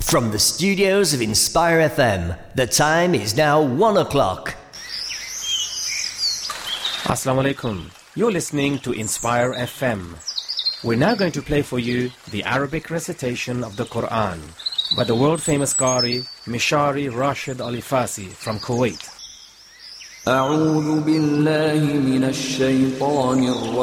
From the studios of Inspire FM, the time is now 1 o'clock. Assalamu alaikum. You're listening to Inspire FM. We're now going to play for you the Arabic recitation of the Quran by the world-famous Qari Mishari Rashid Alifasi from Kuwait. أعوذ بالله من الشيطان الرجيم